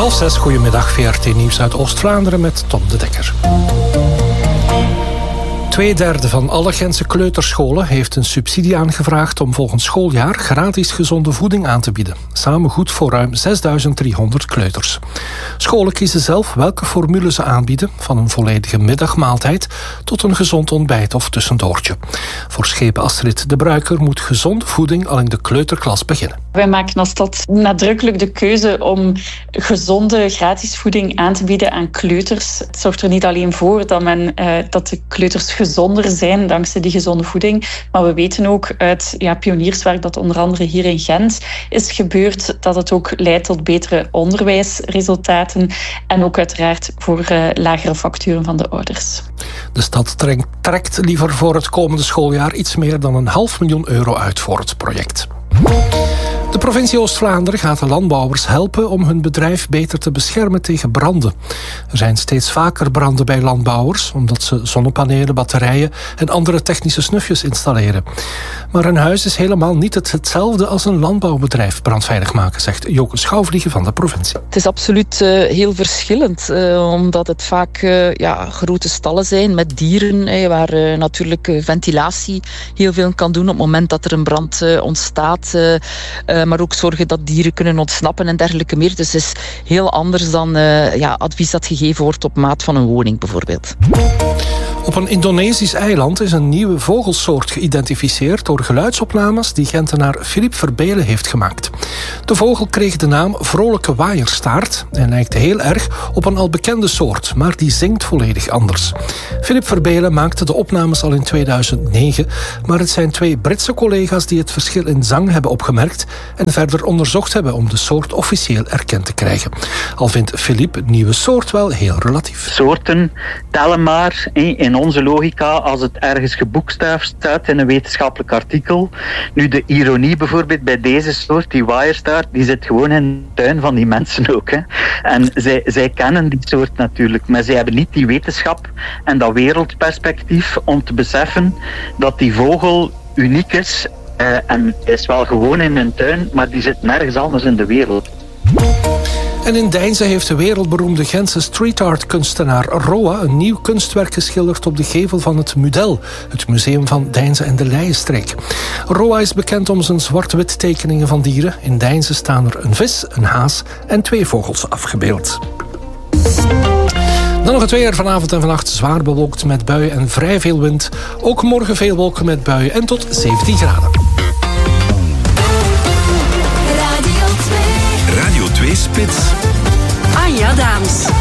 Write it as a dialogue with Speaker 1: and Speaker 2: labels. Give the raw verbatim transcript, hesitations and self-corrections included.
Speaker 1: Half zes, goedemiddag, V R T Nieuws uit Oost-Vlaanderen met Tom de Dekker. Tweederde van alle Gentse kleuterscholen heeft een subsidie aangevraagd om volgend schooljaar gratis gezonde voeding aan te bieden. Samen goed voor ruim zesduizend driehonderd kleuters. Scholen kiezen zelf welke formule ze aanbieden, van een volledige middagmaaltijd tot een gezond ontbijt of tussendoortje. Voor schepen Astrid de Bruiker moet gezonde voeding al in de kleuterklas beginnen.
Speaker 2: Wij maken als stad nadrukkelijk de keuze om gezonde gratis voeding aan te bieden aan kleuters. Het zorgt er niet alleen voor dat, men, uh, dat de kleuters gezonder zijn dankzij die gezonde voeding, maar we weten ook uit ja, pionierswerk dat onder andere hier in Gent is gebeurd, dat het ook leidt tot betere onderwijsresultaten en ook uiteraard voor uh, lagere facturen van de ouders.
Speaker 1: De stad trekt liever voor het komende schooljaar iets meer dan een half miljoen euro uit voor het project. De provincie Oost-Vlaanderen gaat de landbouwers helpen om hun bedrijf beter te beschermen tegen branden. Er zijn steeds vaker branden bij landbouwers, omdat ze zonnepanelen, batterijen en andere technische snufjes installeren. Maar een huis is helemaal niet hetzelfde als een landbouwbedrijf brandveilig maken, zegt Joke Schouwvliegen van de provincie.
Speaker 3: Het is absoluut uh, heel verschillend, uh, omdat het vaak uh, ja, grote stallen zijn met dieren, eh, waar uh, natuurlijk uh, ventilatie heel veel kan doen op het moment dat er een brand uh, ontstaat. Uh, uh, maar ook zorgen dat dieren kunnen ontsnappen en dergelijke meer. Dus het is heel anders dan uh, ja, advies dat gegeven wordt op maat van een woning bijvoorbeeld.
Speaker 1: Op een Indonesisch eiland is een nieuwe vogelsoort geïdentificeerd door geluidsopnames die Gentenaar Philippe Verbelen heeft gemaakt. De vogel kreeg de naam vrolijke waaierstaart en lijkt heel erg op een al bekende soort, maar die zingt volledig anders. Philippe Verbelen maakte de opnames al in tweeduizend negen, maar het zijn twee Britse collega's die het verschil in zang hebben opgemerkt en verder onderzocht hebben om de soort officieel erkend te krijgen. Al vindt Philippe het nieuwe soort wel heel relatief.
Speaker 4: Soorten tellen maar in onze logica als het ergens geboekstaafd staat in een wetenschappelijk artikel. Nu, de ironie bijvoorbeeld bij deze soort, die waaierstaart, die zit gewoon in de tuin van die mensen ook. Hè. En zij, zij kennen die soort natuurlijk, maar zij hebben niet die wetenschap en dat wereldperspectief om te beseffen dat die vogel uniek is. Uh, en is wel gewoon in hun tuin, maar die zit nergens anders in de wereld.
Speaker 1: En in Deinze heeft de wereldberoemde Gentse street art kunstenaar Roa een nieuw kunstwerk geschilderd op de gevel van het Mudel, het museum van Deinze en de Leienstreek. Roa is bekend om zijn zwart-wit tekeningen van dieren. In Deinze staan er een vis, een haas en twee vogels afgebeeld. Dan nog het weer. Vanavond en vannacht zwaar bewolkt met buien en vrij veel wind. Ook morgen veel wolken met buien en tot zeventien graden.
Speaker 5: Radio twee Spits.
Speaker 6: Anja Daams.